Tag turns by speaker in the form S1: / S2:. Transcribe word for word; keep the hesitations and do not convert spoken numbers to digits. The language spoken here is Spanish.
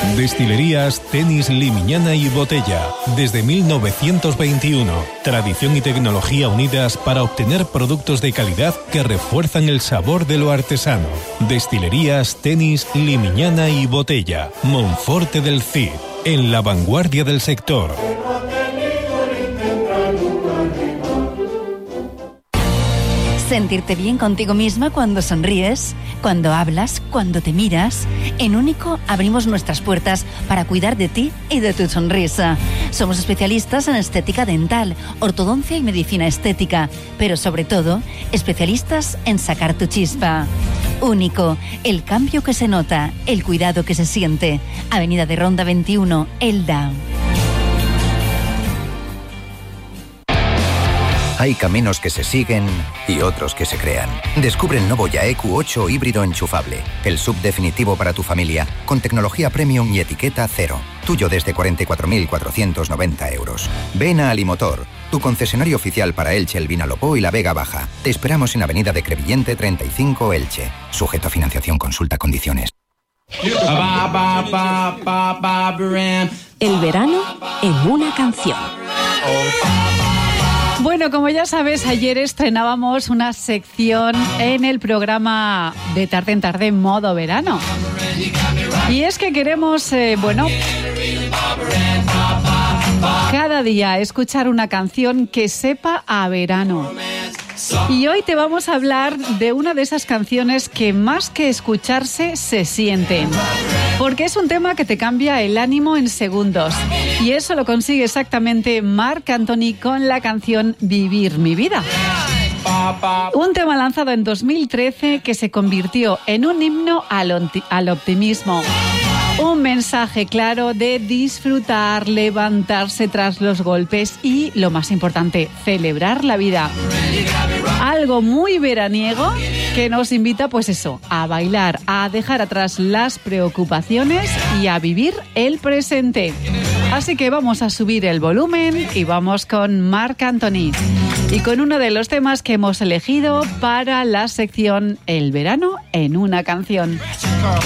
S1: Destilerías Tenis Limiñana y Botella. Desde mil novecientos veintiuno. Tradición y tecnología unidas para obtener productos de calidad que refuerzan el sabor de lo artesano. Destilerías Tenis Limiñana y Botella. Monforte del Cid. En la vanguardia del sector.
S2: Sentirte bien contigo misma cuando sonríes, cuando hablas, cuando te miras. En Único abrimos nuestras puertas para cuidar de ti y de tu sonrisa. Somos especialistas en estética dental, ortodoncia y medicina estética, pero sobre todo, especialistas en sacar tu chispa. Único, el cambio que se nota, el cuidado que se siente. Avenida de Ronda veintiuno, Elda.
S3: Hay caminos que se siguen y otros que se crean. Descubre el nuevo YAE Q ocho híbrido enchufable, el sub definitivo para tu familia, con tecnología premium y etiqueta cero. Tuyo desde cuarenta y cuatro mil cuatrocientos noventa euros. Ven a Alimotor, tu concesionario oficial para Elche, el Vinalopó y la Vega Baja. Te esperamos en Avenida de Crevillente treinta y cinco, Elche. Sujeto a financiación, consulta condiciones.
S4: El verano en una canción.
S5: Bueno, como ya sabes, ayer estrenábamos una sección en el programa de Tarde en Tarde modo verano. Y es que queremos, eh, bueno, cada día escuchar una canción que sepa a verano. Y hoy te vamos a hablar de una de esas canciones que más que escucharse se sienten. Porque es un tema que te cambia el ánimo en segundos. Y eso lo consigue exactamente Marc Anthony con la canción Vivir mi vida. Un tema lanzado en dos mil trece que se convirtió en un himno al, al optimismo. Un mensaje claro de disfrutar, levantarse tras los golpes y, lo más importante, celebrar la vida. Algo muy veraniego que nos invita, pues eso, a bailar, a dejar atrás las preocupaciones y a vivir el presente. Así que vamos a subir el volumen y vamos con Marc Anthony y con uno de los temas que hemos elegido para la sección El verano en una canción.